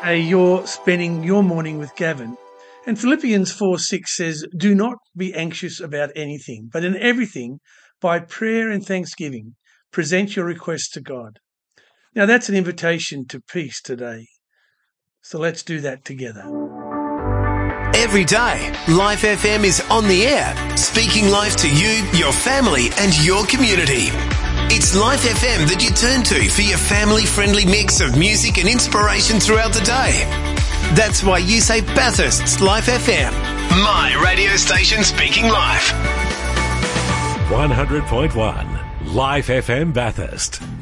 you're spending your morning with Gavin. And Philippians 4:6 says, "Do not be anxious about anything, but in everything, by prayer and thanksgiving, present your requests to God." Now that's an invitation to peace today. So let's do that together. Every day, Life FM is on the air, speaking life to you, your family and your community. It's Life FM that you turn to for your family-friendly mix of music and inspiration throughout the day. That's why you say Bathurst's Life FM, my radio station speaking life. 100.1 Life FM Bathurst.